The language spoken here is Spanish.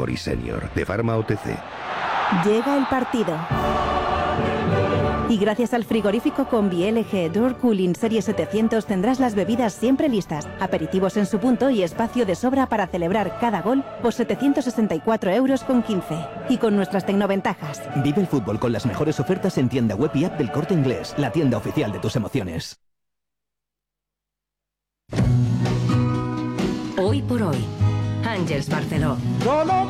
Memory Senior, de Pharma OTC. Llega el partido. Y gracias al frigorífico Combi LG Door Cooling Serie 700 tendrás las bebidas siempre listas, aperitivos en su punto y espacio de sobra para celebrar cada gol por 764,15 €. Y con nuestras tecnoventajas. Vive el fútbol con las mejores ofertas en tienda web y app del Corte Inglés, la tienda oficial de tus emociones. Hoy por hoy, Àngels Barceló.